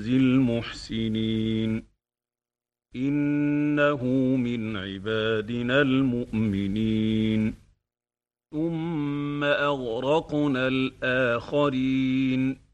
المحسنين إنه من عبادنا المؤمنين ثم أغرقنا الآخرين